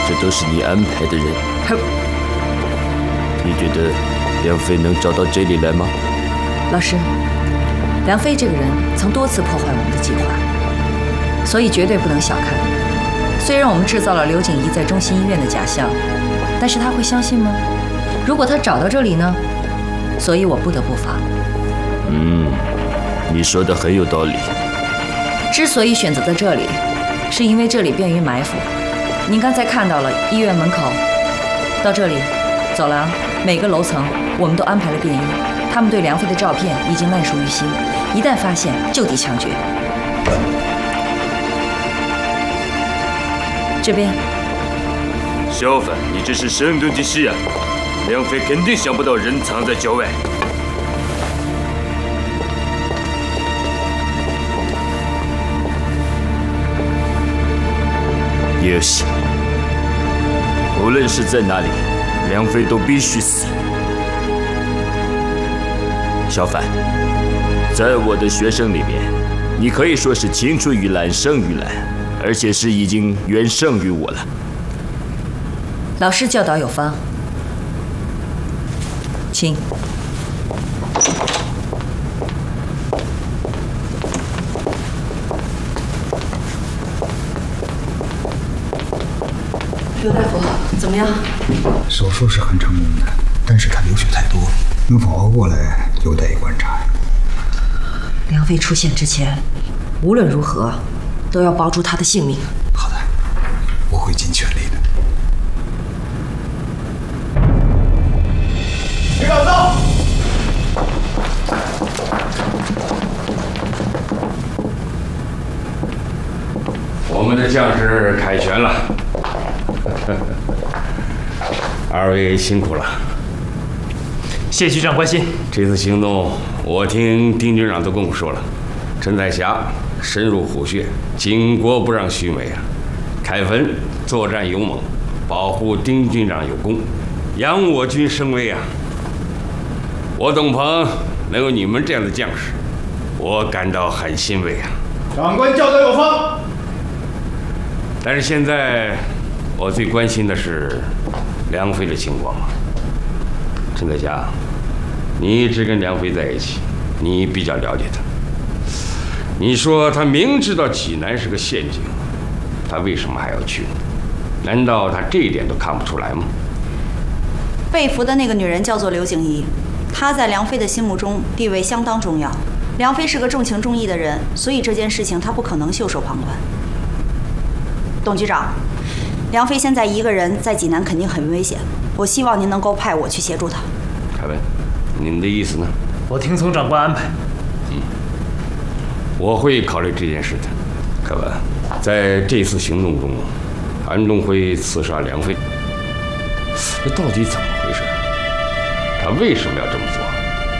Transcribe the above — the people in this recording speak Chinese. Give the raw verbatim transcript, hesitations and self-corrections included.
这都是你安排的人。 哼！ 你觉得梁飞能找到这里来吗？ 老师，梁飞这个人曾多次破坏我们的计划，所以绝对不能小看。虽然我们制造了刘景怡在中心医院的假象，但是他会相信吗？如果他找到这里呢？所以我不得不防。 嗯，你说的很有道理。 之所以选择在这里，是因为这里便于埋伏。您刚才看到了医院门口，到这里，走廊每个楼层我们都安排了便衣，他们对梁飞的照片已经烂熟于心，一旦发现就地枪决。这边， 小范，你这是声东击西啊！梁飞肯定想不到人藏在郊外。也行，无论是在哪里，梁飞都必须死。小范，在我的学生里面，你可以说是青出于蓝胜于蓝，而且是已经远胜于我了。 老师教导有方，请。刘大夫，怎么样？ 手术是很成功的，但是他流血太多，能否熬过来有待观察。 梁飞出现之前，无论如何都要保住他的性命。 好的，我会尽全力的。 别搞动！ 我们的将士凯旋了。二位辛苦了， 谢局长关心。 这次行动，我听丁军长都跟我说了，陈彩霞深入虎穴，巾帼不让须眉啊。凯文作战勇猛，保护丁军长有功，扬我军声威啊。我董鹏能有你们这样的将士，我感到很欣慰啊。 长官教导有方。 但是现在，我最关心的是梁飞的情况啊。陈彩霞，你一直跟梁飞在一起，你比较了解他。你说他明知道济南是个陷阱，他为什么还要去呢？难道他这一点都看不出来吗？ 被俘的那个女人叫做刘景怡，她在梁飞的心目中地位相当重要。梁飞是个重情重义的人，所以这件事情他不可能袖手旁观。董局长，梁飞现在一个人在济南肯定很危险，我希望您能够派我去协助他。 凯文，您的意思呢？ 我听从长官安排。 嗯，我会考虑这件事的。凯文，在这次行动中，安东辉刺杀梁飞，这到底怎么回事？他为什么要这么做？